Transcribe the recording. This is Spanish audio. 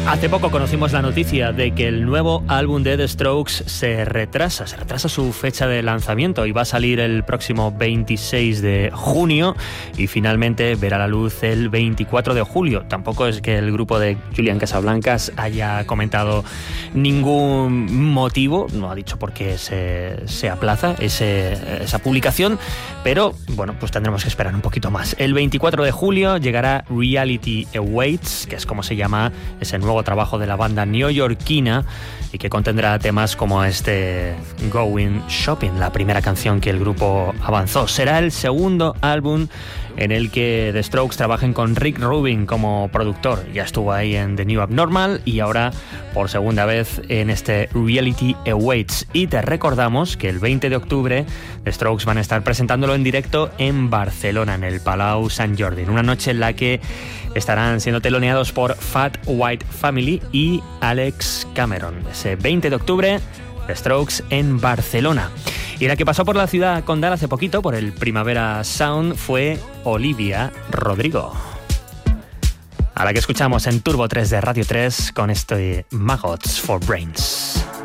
Hace poco conocimos la noticia de que el nuevo álbum de The Strokes se retrasa su fecha de lanzamiento y va a salir el próximo 26 de junio y finalmente verá la luz el 24 de julio. Tampoco es que el grupo de Julian Casablancas haya comentado ningún motivo, no ha dicho por qué se aplaza esa publicación, pero bueno, pues tendremos que esperar un poquito más. El 24 de julio llegará Reality Awaits, que es como se llama ese nuevo trabajo de la banda neoyorquina y que contendrá temas como este Going Shopping, la primera canción que el grupo avanzó. Será el segundo álbum en el que The Strokes trabajen con Rick Rubin como productor. Ya estuvo ahí en The New Abnormal y ahora por segunda vez en este Reality Awaits. Y te recordamos que el 20 de octubre The Strokes van a estar presentándolo en directo en Barcelona, en el Palau Sant Jordi, en una noche en la que estarán siendo teloneados por Fat White Family y Alex Cameron. Ese 20 de octubre, The Strokes en Barcelona. Y la que pasó por la ciudad condal hace poquito, por el Primavera Sound, fue Olivia Rodrigo, a la que escuchamos en Turbo 3 de Radio 3 con este Maggots for Brains.